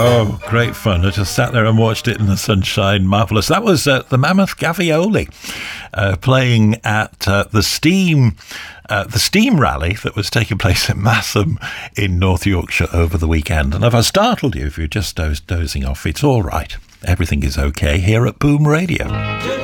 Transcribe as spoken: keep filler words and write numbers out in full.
Oh, great fun. I just sat there and watched it in the sunshine. Marvellous. That was uh, the Mammoth Gavioli uh, playing at uh, the Steam uh, the Steam rally that was taking place at Massam in North Yorkshire over the weekend. And if I startled you, if you're just doz- dozing off, it's all right. Everything is okay here at Boom Radio.